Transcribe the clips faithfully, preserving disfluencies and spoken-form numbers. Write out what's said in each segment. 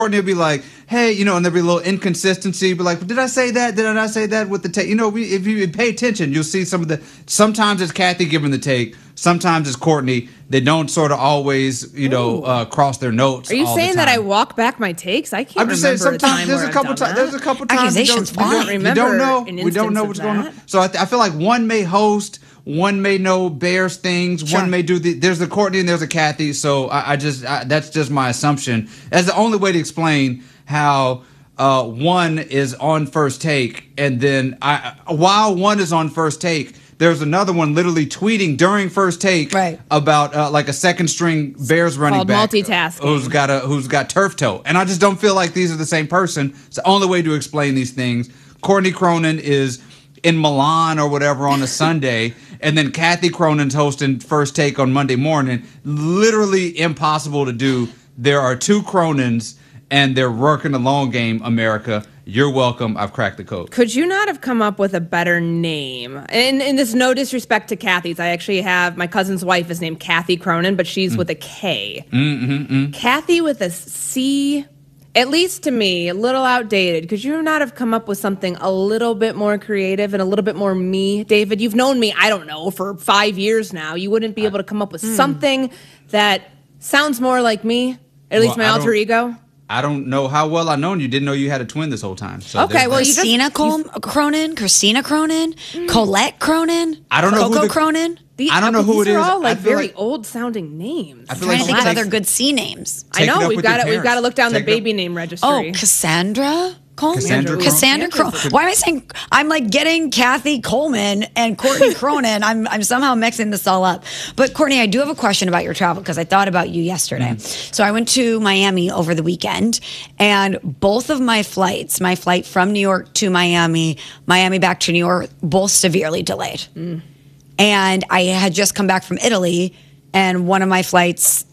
Courtney will be like, hey, you know, and there'll be a little inconsistency. But like, did I say that? Did I not say that with the take? You know, we, if you pay attention, you'll see some of the. Sometimes it's Kathy giving the take. Sometimes it's Courtney. They don't sort of always, you know, uh, cross their notes. Are you all saying the that time. I walk back my takes? I can't. I'm just remember saying. Sometimes a time there's where a couple I've done times. that. There's a couple times. Accusations we don't, we fly. don't, remember we don't know. an We don't know instance what's of going on. that. So I, th- I feel like one may host. One may know Bears things. Sure. One may do the. There's a Courtney and there's a Kathy. So I, I just I, that's just my assumption. That's the only way to explain how uh, one is on first take, and then I while one is on first take, there's another one literally tweeting during first take right. about uh, like a second string Bears running called back multitasking. who's got a who's got turf toe, and I just don't feel like these are the same person. It's the only way to explain these things. Courtney Cronin is in Milan or whatever on a Sunday, and then Kathy Cronin's hosting First Take on Monday morning. Literally impossible to do. There are two Cronins, and they're working the long game, America. You're welcome. I've cracked the code. Could you not have come up with a better name? And, and this no disrespect to Kathy's. I actually have, my cousin's wife is named Kathy Cronin, but she's mm. with a K. Mm-hmm-mm. Kathy with a C, at least to me, a little outdated. Could you not have come up with something a little bit more creative and a little bit more me, David? You've known me, I don't know, for five years now. You wouldn't be able to come up with mm. something that sounds more like me, at least well, my alter ego? I don't know how well I known you. Didn't know you had a twin this whole time. So okay, well, you Christina just, Col- Cronin, Christina Cronin, mm. Colette Cronin, I don't know Coco who the, Cronin. The, I don't know these who it are is. all like very like, old-sounding names. I feel trying like to think takes, of other good C names. I know we've got it. We've got to look down Take the baby up, name registry. Oh, Cassandra Coleman. Cassandra, Cassandra Coleman. Cronin. Why am I saying? I'm like getting Kathy Coleman and Courtney Cronin. I'm I'm somehow mixing this all up. But Courtney, I do have a question about your travel because I thought about you yesterday. Mm. So I went to Miami over the weekend, and both of my flights, my flight from New York to Miami, Miami back to New York, both severely delayed. Mm. And I had just come back from Italy, and one of my flights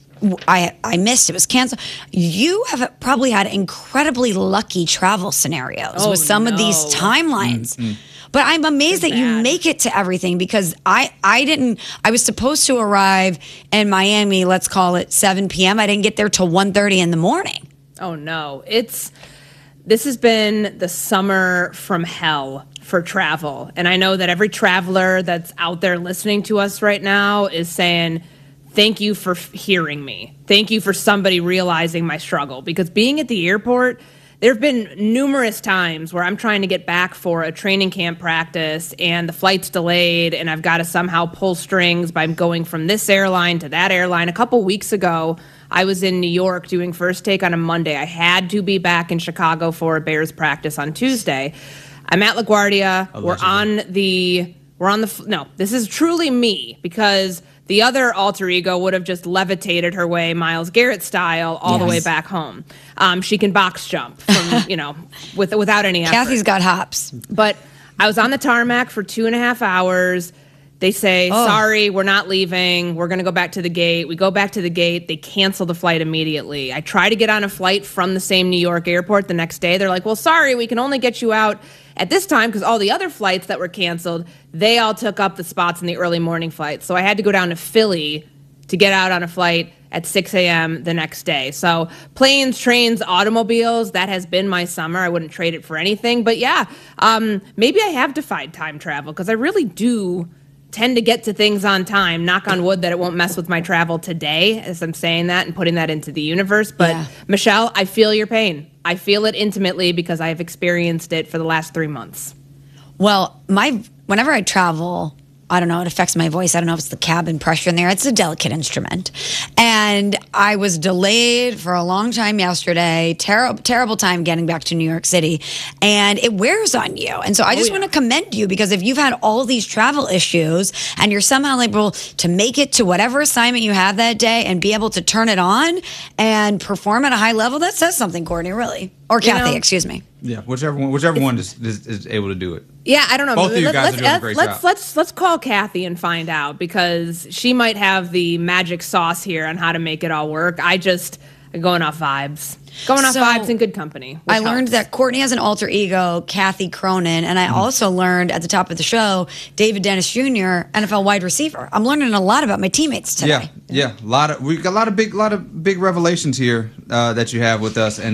I I missed. It was canceled. You have probably had incredibly lucky travel scenarios oh, with some no. of these timelines. Mm-hmm. But I'm amazed They're that you bad. make it to everything because I, I didn't, I was supposed to arrive in Miami, let's call it seven p.m. I didn't get there till one thirty in the morning. Oh no. It's, this has been the summer from hell for travel. And I know that every traveler that's out there listening to us right now is saying, thank you for f- hearing me. Thank you for somebody realizing my struggle. Because being at the airport, there have been numerous times where I'm trying to get back for a training camp practice and the flight's delayed and I've got to somehow pull strings by going from this airline to that airline. A couple weeks ago, I was in New York doing First Take on a Monday. I had to be back in Chicago for a Bears practice on Tuesday. I'm at LaGuardia. Allegedly. We're on the, we're on the, no, this is truly me because the other alter ego would have just levitated her way, Myles Garrett style, all yes. the way back home. Um, she can box jump from, you know, with, without any effort. Kathy's got hops. But I was on the tarmac for two and a half hours. They say, oh. sorry, we're not leaving. We're going to go back to the gate. We go back to the gate. They cancel the flight immediately. I try to get on a flight from the same New York airport the next day. They're like, well, sorry, we can only get you out at this time because all the other flights that were canceled, they all took up the spots in the early morning flights. So I had to go down to Philly to get out on a flight at six a.m. the next day. So planes, trains, automobiles, that has been my summer. I wouldn't trade it for anything. But yeah, um, maybe I have defied time travel because I really do tend to get to things on time. Knock on wood that it won't mess with my travel today as I'm saying that and putting that into the universe. But yeah. Michelle, I feel your pain. I feel it intimately because I have experienced it for the last three months. Well, my whenever I travel, I don't know, it affects my voice. I don't know if it's the cabin pressure in there. It's a delicate instrument. And I was delayed for a long time yesterday. Terrible, terrible time getting back to New York City. And it wears on you. And so I just oh, yeah. want to commend you because if you've had all these travel issues and you're somehow able to make it to whatever assignment you have that day and be able to turn it on and perform at a high level, that says something, Courtney, really. Or Kathy, you know, excuse me. Yeah, whichever one, whichever one is, is, is able to do it. Yeah, I don't know. Both of you guys let's, are doing a great let's, job. Let's let's call Kathy and find out because she might have the magic sauce here on how to make it all work. I just going off vibes. Going off So, vibes and good company. I which learned helps. that Courtney has an alter ego, Kathy Cronin, and I also learned at the top of the show, David Dennis Junior, N F L wide receiver. I'm learning a lot about my teammates today. Yeah, yeah, a lot of we got a lot of big, lot of big revelations here uh, that you have with us, and